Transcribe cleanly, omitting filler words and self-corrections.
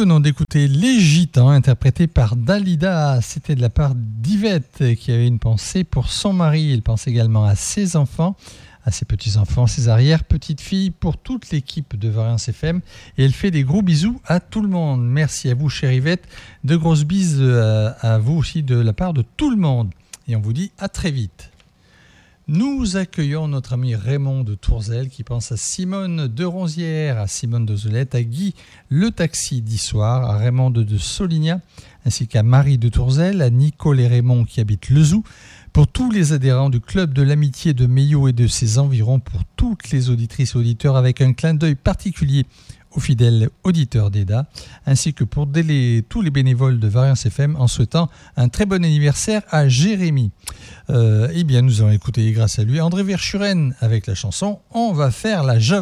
venons d'écouter Les Gitans, interprétés par Dalida. C'était de la part d'Yvette, qui avait une pensée pour son mari. Elle pense également à ses enfants, à ses petits-enfants, ses arrière-petites-filles, pour toute l'équipe de Variance FM. Et elle fait des gros bisous à tout le monde. Merci à vous, chère Yvette. De grosses bises à vous aussi de la part de tout le monde. Et on vous dit à très vite. Nous accueillons notre ami Raymond de Tourzel qui pense à Simone de Ronzière, à Simone de Zolette, à Guy le taxi d'Issoire, à Raymond de Solignac, ainsi qu'à Marie de Tourzel, à Nicole et Raymond qui habitent Lezou, pour tous les adhérents du club de l'amitié de Meillot et de ses environs, pour toutes les auditrices et auditeurs, avec un clin d'œil particulier aux fidèles auditeurs d'EDA, ainsi que pour tous les bénévoles de Variance FM, en souhaitant un très bon anniversaire à Jérémy. Eh bien, nous allons écouter, grâce à lui, André Verschuren avec la chanson « On va faire la Java ».